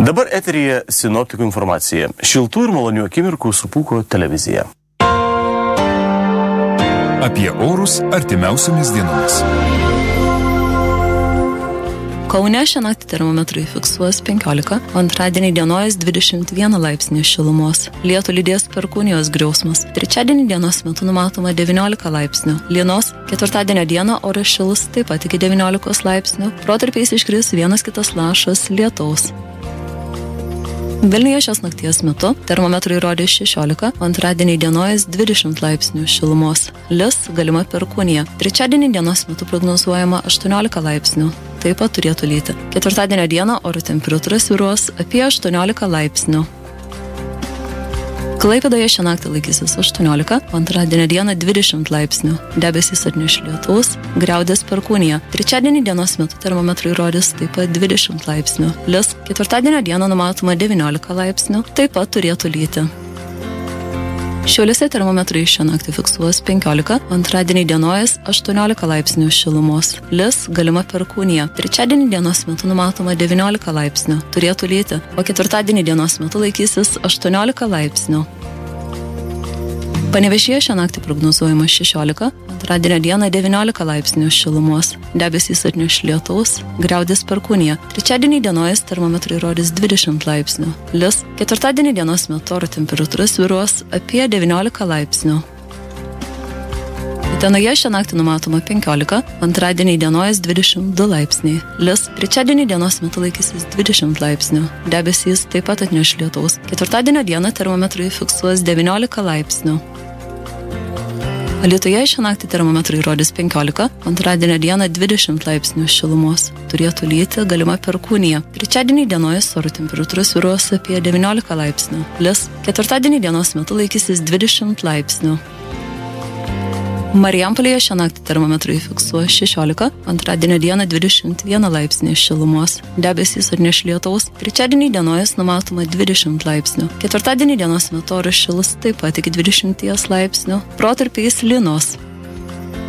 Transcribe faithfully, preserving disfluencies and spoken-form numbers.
Dabar eteryje sinoptikų informacija. Šiltų ir malonių akimirkų su Pūko televizija. Apie orus artimiausiomis dienomis. Kaune šią naktį termometrai fiksuos penkiolika, o antradienį dienos dvidešimt vieną laipsnį šilumos. Lietų lydės perkūnijos griausmas. Trečiadienį dienos metu numatoma devyniolika laipsnių. Lienos ketvirtadienio dieną oras šils taip pat iki devyniolikos laipsnių. Protarpiais iškris vienas kitas lašas lietaus. Vilniuje šios nakties metu termometrai rodė šešiolika, o antradienį dienos dvidešimt laipsnių šilumos. Lis galima perkūnija. Trečiadienį dienos metu prognozuojama aštuoniolika laipsnių. Taip pat turėtų lyti. Ketvirtadienio dieną oro temperatūra svyruos apie aštuoniolika laipsnių. Klaipėdoje šią naktį laikysis aštuoniolika, o antradienio dieną dvidešimt laipsnių. Debesys atneš lietaus, griaudės perkūnija. Trečiadienį dienos metu termometrai rodys taip pat dvidešimt laipsnių. Lis ketvirtadienio dieną numatoma devyniolika laipsnių. Taip pat turėtų lyti. Šiauliuose termometrai šią naktį fiksuos penkiolika, antradienį dienos aštuoniolika laipsnių šilumos. Lis galima perkūnija. Trečiadienį dienos metu numatoma devyniolika laipsnių. Turėtų lyti, o ketvirtadienį dienos metu laikysis aštuoniolika laipsnių. Panevėžyje šią naktį prognozuojama šešiolika, antradienio dieną devyniolika laipsnių šilumos. Debesys atneš lietaus, griaudės perkūnija. Trečiadienį dienos termometrai rodys dvidešimt laipsnių. Lis ketvirtadienį dienos metu oro temperatūra svyruos apie devyniolika laipsnių. Utenoje šią naktį numatoma penkiolika, antradienį dienos dvidešimt du laipsniai. Lis trečiadienį dienos metu laikysis dvidešimt laipsnių. Debesys taip pat atneš lietaus. Ketvirtadienio dieną termometrai fiksuos devyniolika laipsnių. Alytuje šią naktį termometrai rodys penkiolika, antradienio dieną dvidešimt laipsnių šilumos. Turėtų lyti galima perkūnija. Trečiadienį dienos oro temperatūra svyruos apie devyniolika laipsnių. Lis ketvirtadienį dienos metu laikysis dvidešimt laipsnių. Marijampolėje šią naktį termometrai fiksuos šešiolika, antradienio dieną dvidešimt vieną laipsnį šilumos. Debesys atneš lietaus. Trečiadienį dienos numatoma dvidešimt laipsnių. Ketvirtadienį dienos metu oras šils taip pat iki dvidešimties laipsnių. Protarpiais lynos.